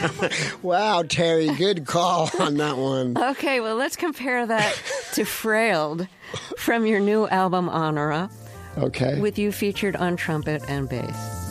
Wow, Terry, good call on that one. Okay, well, let's compare that to Frailed from your new album, Honora, Okay. with you featured on trumpet and bass.